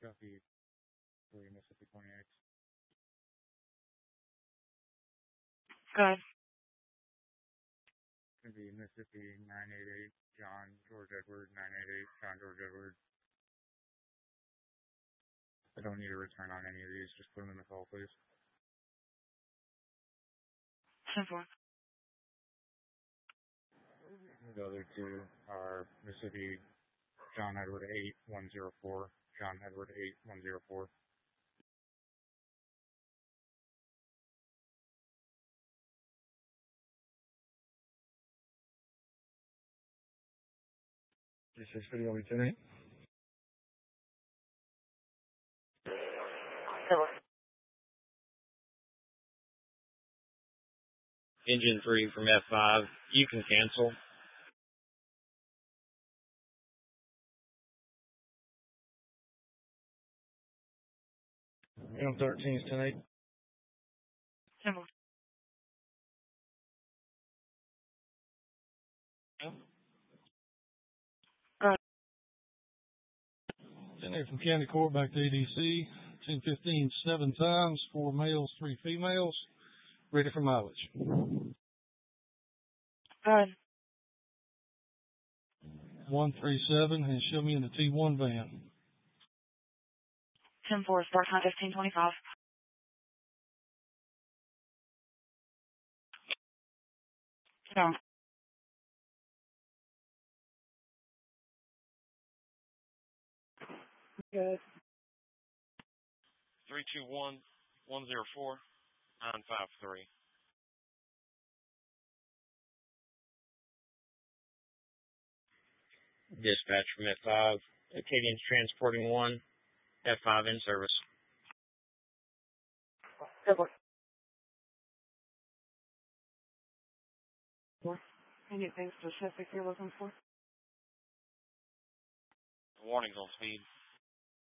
Copy 3 Mississippi 28. Go ahead. It's going to be Mississippi 988, John George Edward, 988, John George Edward. I don't need a return on any of these, just put them in the call, please. 10-4. The other two are Mississippi John Edward 8104, John Edward 8104. This is video Lieutenant. Engine 3 from F5. You can cancel. M13 is 10-8. 10-4. Go ahead. 10-8 from County Court back to ADC. 10-15, 7 times, 4 males, 3 females. Ready for mileage. Go ahead. 137 and show me in the T1 van. 10-4, start time 15:25. Down. Good. 321 104 953. Dispatch from F5. Acadian's transporting 1. F5 in service. Good work. Anything specific you're looking for? Warnings on speed.